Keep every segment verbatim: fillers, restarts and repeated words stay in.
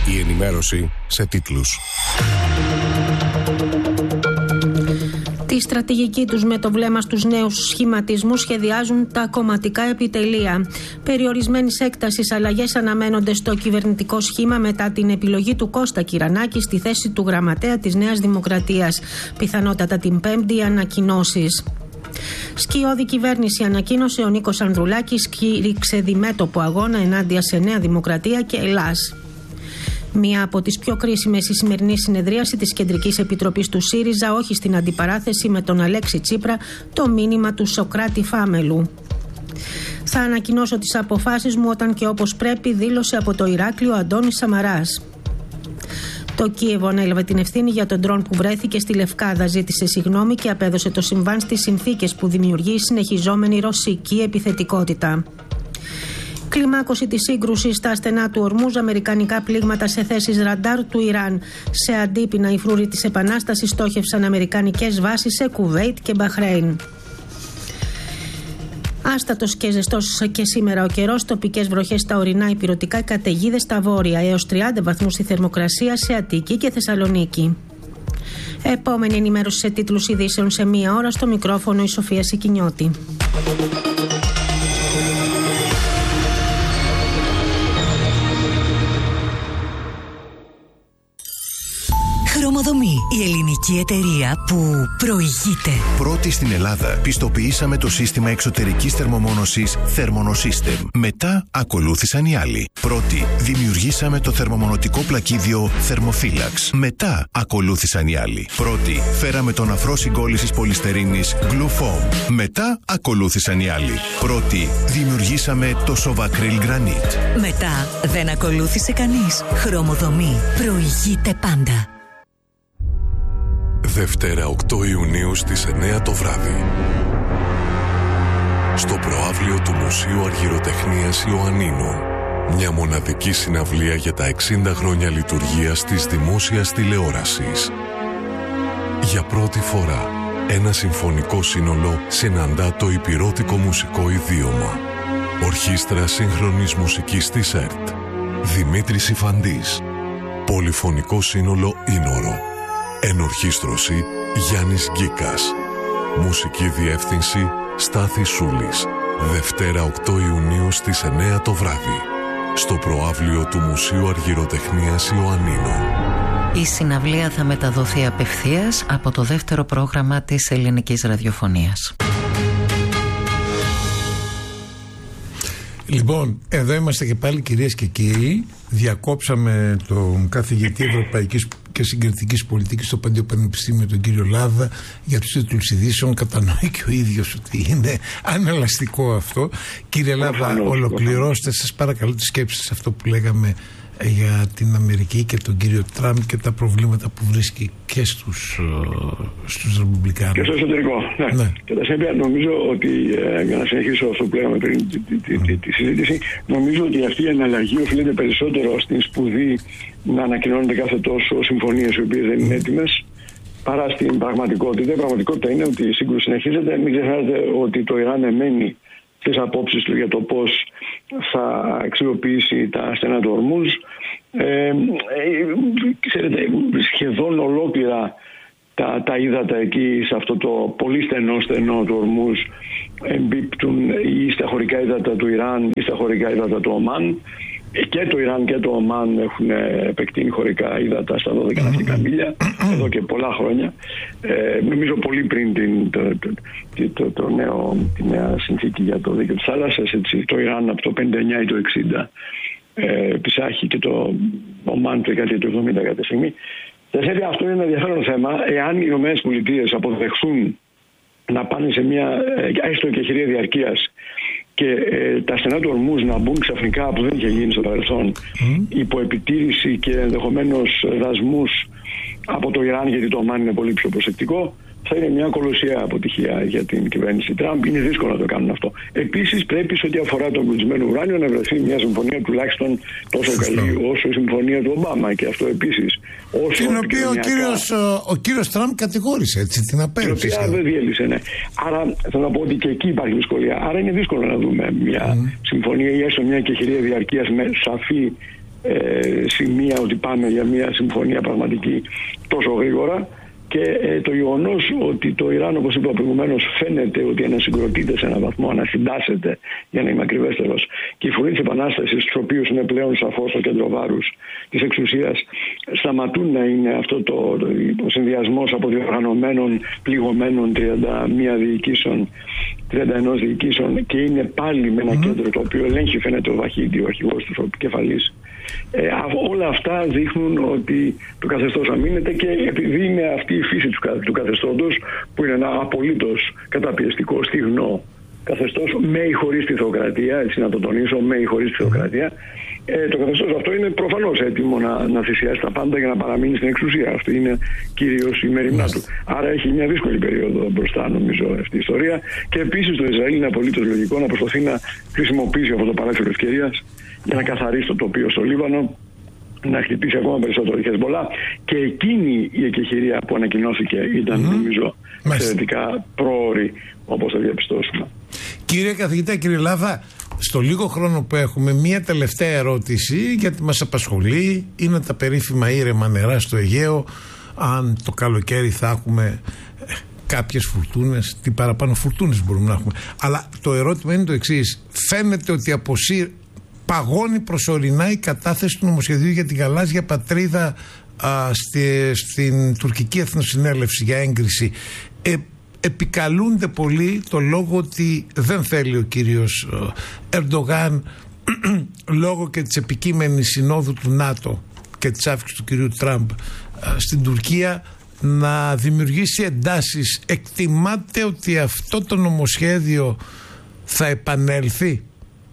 Η ενημέρωση σε τίτλους. Τη στρατηγική τους με το βλέμμα στους νέους σχηματισμούς σχεδιάζουν τα κομματικά επιτελεία. Περιορισμένης έκτασης αλλαγές αναμένονται στο κυβερνητικό σχήμα μετά την επιλογή του Κώστα Κυρανάκη στη θέση του γραμματέα της Νέας Δημοκρατίας. Πιθανότατα την Πέμπτη ανακοινώσεις. Σκιώδη κυβέρνηση ανακοίνωσε ο Νίκος Ανδρουλάκης, κήρυξε διμέτωπο αγώνα ενάντια σε Νέα Δημοκρατία και Ελλάς. Μία από τις πιο κρίσιμες η σημερινή συνεδρίαση της Κεντρικής Επιτροπής του ΣΥΡΙΖΑ, όχι στην αντιπαράθεση με τον Αλέξη Τσίπρα, το μήνυμα του Σωκράτη Φάμελου. Θα ανακοινώσω τις αποφάσεις μου όταν και όπως πρέπει, δήλωσε από το Ηράκλειο Αντώνης Σαμαράς. Το Κίεβο ανέλαβε την ευθύνη για τον ντρόν που βρέθηκε στη Λευκάδα, ζήτησε συγγνώμη και απέδωσε το συμβάν στις συνθήκες που δημιουργεί η συνεχιζόμενη ρωσική επιθετικότητα. Κλιμάκωση της σύγκρουσης στα στενά του Ορμούζ, αμερικανικά πλήγματα σε θέσεις ραντάρ του Ιράν. Σε αντίπεινα, οι φρούροι της Επανάστασης στόχευσαν αμερικανικές βάσεις σε Κουβέιτ και Μπαχρέιν. Άστατος και ζεστός και σήμερα ο καιρός, τοπικές βροχές στα ορεινά, υπηρωτικά, καταιγίδες στα βόρεια, έως τριάντα βαθμούς η θερμοκρασία σε Αττική και Θεσσαλονίκη. Επόμενη ενημέρωση σε τίτλους ειδήσεων σε μία ώρα, στο μικρόφωνο η Σοφία Σικινιώτη. Χρωμοδομή, η ελληνική εταιρεία που προηγείται. Πρώτη στην Ελλάδα πιστοποιήσαμε το σύστημα εξωτερικής θερμομόνωσης Thermonosystem. Μετά ακολούθησαν οι άλλοι. Πρώτη δημιουργήσαμε το θερμομονωτικό πλακίδιο Thermophilax. Μετά ακολούθησαν οι άλλοι. Πρώτη φέραμε τον αφρό συγκόλλησης πολυστερίνης Glufoam. Μετά ακολούθησαν οι άλλοι. Πρώτη δημιουργήσαμε το Sovacryl Granite. Μετά δεν ακολούθησε κανείς. Χρωμοδομή προηγείται πάντα. Δευτέρα οκτώ Ιουνίου στις εννιά το βράδυ. Στο προαύλιο του Μουσείου Αργυροτεχνίας Ιωαννίνων. Μια μοναδική συναυλία για τα εξήντα χρόνια λειτουργίας της δημόσιας τηλεόρασης. Για πρώτη φορά, ένα συμφωνικό σύνολο συναντά το υπηρώτικο μουσικό ιδίωμα. Ορχήστρα σύγχρονης μουσικής της ΕΡΤ. Δημήτρης Ιφαντής. Πολυφωνικό σύνολο Ήνορο. Ενορχήστρωση Γιάννης Γκίκας. Μουσική διεύθυνση Στάθη Σούλης. Δευτέρα οκτώ Ιουνίου στις εννιά το βράδυ. Στο προαύλιο του Μουσείου Αργυροτεχνίας Ιωαννίνων. Η συναυλία θα μεταδοθεί απευθείας από το δεύτερο πρόγραμμα της ελληνικής ραδιοφωνίας. Λοιπόν, εδώ είμαστε και πάλι, κυρίες και κύριοι. Διακόψαμε τον καθηγητή Ευρωπαϊκής και Συγκριτικής Πολιτικής στο Παντίο Πανεπιστήμιο, τον κύριο Λάδα, για τους τίτλους ειδήσεων. Κατανοεί και ο ίδιος ότι είναι ανελαστικό αυτό. Κύριε Λάδα, ολοκληρώστε σας παρακαλώ τη σκέψη σε αυτό που λέγαμε για την Αμερική και τον κύριο Τραμπ και τα προβλήματα που βρίσκει και στους, στους Ρεπουμπλικάνους. Και στο εσωτερικό. Ναι. Ναι. Κατά συνέπεια, νομίζω ότι, ε, για να συνεχίσω αυτό που λέγαμε πριν τη, τη, τη, τη, τη συζήτηση, νομίζω ότι αυτή η αναλλαγή οφείλεται περισσότερο στην σπουδή να ανακοινώνονται κάθε τόσο συμφωνίες οι οποίες δεν είναι έτοιμες, παρά στην πραγματικότητα. Η πραγματικότητα είναι ότι η σύγκρουση συνεχίζεται. Μην ξεχνάτε ότι το Ιράν εμένει τις απόψεις του για το πώς θα αξιοποιήσει τα στενά του Ορμούζ. Ε, ε, ξέρετε, σχεδόν ολόκληρα τα, τα ύδατα εκεί σε αυτό το πολύ στενό στενό του Ορμούζ εμπίπτουν ή στα χωρικά ύδατα του Ιράν ή στα χωρικά ύδατα του Ομάν. Και το Ιράν και το Ομάν έχουν επεκτείνει χωρικά ύδατα στα δώδεκα ναυτικά μίλια εδώ και πολλά χρόνια. Ε, νομίζω πολύ πριν την, το, το, το, το νέο, τη νέα συνθήκη για το δίκαιο της θάλασσας. Έτσι, το Ιράν από το πενήντα εννιά ή το εξήντα ε, πισάχει και το Ομάν το δεκαετία του εβδομήντα κάποια στιγμή. Δηλαδή, αυτό είναι ένα ενδιαφέρον θέμα. Εάν οι ΗΠΑ αποδεχθούν να πάνε σε μια έστω και χειρία διαρκείας και ε, τα στενά του Ορμούζ να μπουν ξαφνικά, που δεν είχε γίνει στο παρελθόν, mm. υπό επιτήρηση και ενδεχομένως δασμούς από το Ιράν, γιατί το Ομάν είναι πολύ πιο προσεκτικό, θα είναι μια κολοσσιαία αποτυχία για την κυβέρνηση Τραμπ. Είναι δύσκολο να το κάνουν αυτό. Επίσης, πρέπει σε ό,τι αφορά τον εμπλουτισμένο ουράνιο να βρεθεί μια συμφωνία τουλάχιστον τόσο Σωστό. καλή όσο η συμφωνία του Ομπάμα. Και αυτό επίσης. Την οποία ο κύριος, ο κύριος Τραμπ κατηγόρησε, έτσι, την απέρριψε. Την οποία δεν διέλυσε, ναι. Άρα θέλω να πω ότι και εκεί υπάρχει δυσκολία. Άρα είναι δύσκολο να δούμε μια mm. συμφωνία ή έστω μια κεχηρία διαρκείας με σαφή ε, σημεία ότι πάμε για μια συμφωνία πραγματική τόσο γρήγορα. Και ε, το γεγονός ότι το Ιράν, όπως είπα προηγουμένως, φαίνεται ότι ανασυγκροτείται σε έναν βαθμό, ανασυντάσσεται, για να είμαι ακριβέστερος, και οι φορείς της Επανάστασης, τους οποίους είναι πλέον σαφώς το κέντρο βάρους της εξουσίας, σταματούν να είναι αυτό το, το, ο συνδυασμός από διοργανωμένων, πληγωμένων τριάντα μία διοικήσεων, τριάντα ένα διοικήσεων, και είναι πάλι με ένα mm. κέντρο το οποίο ελέγχει, φαίνεται, ο Βαχίδη, ο αρχηγός του, ο επικεφαλής. Ε, όλα αυτά δείχνουν ότι το καθεστώς αμήνεται, και επειδή είναι αυτή η φύση του, του καθεστώτος, που είναι ένα απολύτως καταπιεστικό, στιγνό καθεστώς, με ή χωρίς τη θεοκρατία, έτσι να το τονίσω, με ή χωρίς τη θεοκρατία, ε, το καθεστώς αυτό είναι προφανώς έτοιμο να, να θυσιάσει τα πάντα για να παραμείνει στην εξουσία. Αυτή είναι κυρίως η μεριμνά του. Άρα έχει μια δύσκολη περίοδο μπροστά, νομίζω, αυτή η ιστορία. Και επίσης το Ισραήλ είναι απολύτως λογικό να προσπαθεί να χρησιμοποιήσει αυτό το παράθυρο ευκαιρίας για να καθαρίσει το τοπίο στο Λίβανο, να χτυπήσει ακόμα περισσότερο η Χεσμολά. Και εκείνη η εκεχηρία που ανακοινώθηκε ήταν, mm-hmm. νομίζω, εξαιρετικά πρόωρη, όπως θα διαπιστώσουμε. Κύριε καθηγητά, κύριε Λάβα, στο λίγο χρόνο που έχουμε, μία τελευταία ερώτηση, γιατί μας απασχολεί. Είναι τα περίφημα ήρεμα νερά στο Αιγαίο. Αν το καλοκαίρι θα έχουμε κάποιες φουρτούνες, τι παραπάνω φουρτούνες μπορούμε να έχουμε. Αλλά το ερώτημα είναι το εξής. Φαίνεται ότι αποσύρ παγώνει προσωρινά η κατάθεση του νομοσχεδίου για τη γαλάζια πατρίδα α, στη, στην τουρκική εθνοσυνέλευση για έγκριση. Ε, επικαλούνται πολύ το λόγο ότι δεν θέλει ο κύριος Ερντογάν λόγω και της επικείμενης συνόδου του ΝΑΤΟ και της αύξησης του κυρίου Τραμπ α, στην Τουρκία να δημιουργήσει εντάσεις. Εκτιμάτε ότι αυτό το νομοσχέδιο θα επανέλθει?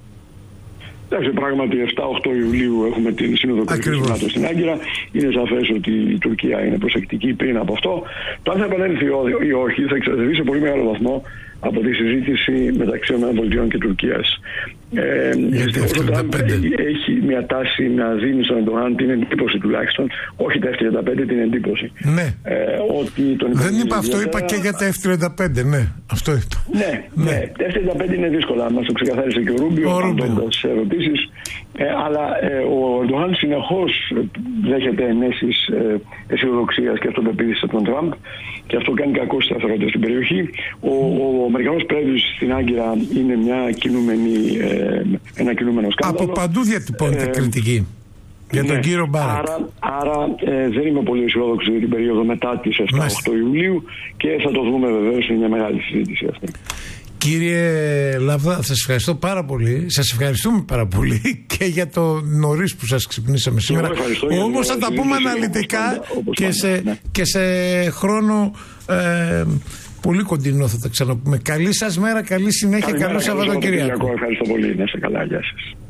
Εντάξει, πράγματι εφτά οκτώ Ιουλίου έχουμε την Σύνοδο Κορυφής του ΝΑΤΟ στην Άγκυρα. Είναι σαφές ότι η Τουρκία είναι προσεκτική πριν από αυτό. Το αν θα επανέλθει ή όχι θα εξαρτηθεί σε πολύ μεγάλο βαθμό από τη συζήτηση μεταξύ ΗΠΑ και Τουρκίας. Ε, Δυστυχώς ο Τραμπ έχει μια τάση να δίνει στον Ερντογάν την εντύπωση, τουλάχιστον, όχι τα εφ τριάντα πέντε, την εντύπωση. Ναι. Ε, ότι τον Δεν είπα αυτό, είπα και για τα εφ τριάντα πέντε, ναι. Αυτό είπα. Ναι, ναι. ναι. Τα εφ τριάντα πέντε είναι δύσκολα. Μας το ξεκαθάρισε και ο Ρούμπιο, απαντώντας σε ερωτήσεις. Ε, αλλά ε, ο Ερντογάν συνεχώς δέχεται ενέσεις ε, αισιοδοξίας και αυτοπεποίθησης από τον Τραμπ, και αυτό κάνει κακό στη σταθερότητα στην περιοχή. Ο, ο Αμερικανός πρέσβης στην Άγκυρα είναι μια κινούμενη, ε, ένα κινούμενο σκάνδαλο. Από παντού διατυπώνεται ε, κριτική για τον ναι, κύριο Μπάρακ. Άρα, άρα ε, δεν είμαι πολύ αισιόδοξο για την περίοδο μετά τις εφτά οκτώ Ιουλίου, και θα το δούμε βεβαίως, είναι μια μεγάλη συζήτηση αυτή. Κύριε Λάβδα, σας ευχαριστώ πάρα πολύ. Σας ευχαριστούμε πάρα πολύ και για το νωρίς που σας ξυπνήσαμε σήμερα. Όμως θα τα πούμε αναλυτικά και σε, ναι. και σε χρόνο ε, πολύ κοντινό θα τα ξαναπούμε. Καλή σας μέρα, καλή συνέχεια, καλό Σαββατοκύριακο. Ευχαριστώ πολύ, να είστε καλά, γεια σας.